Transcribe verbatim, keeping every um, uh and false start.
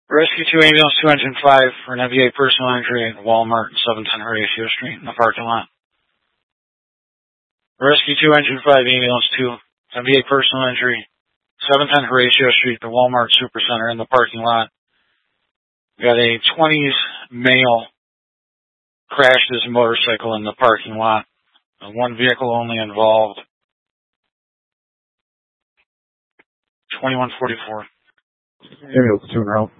Rescue two ambulance two engine five for an M V A personal injury at Walmart, seven ten Horatio Street in the parking lot. Rescue two engine five ambulance two, M V A personal injury, seven ten Horatio Street, the Walmart Supercenter in the parking lot. We got a twenties male crashed his motorcycle in the parking lot. One vehicle only involved. twenty-one forty-four. Ambulance two in route.